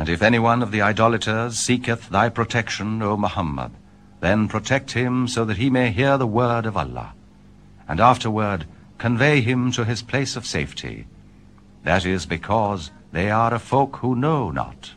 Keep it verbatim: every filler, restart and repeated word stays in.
And if any one of the idolaters seeketh thy protection, O Muhammad, then protect him so that he may hear the word of Allah, and afterward convey him to his place of safety. That is because they are a folk who know not.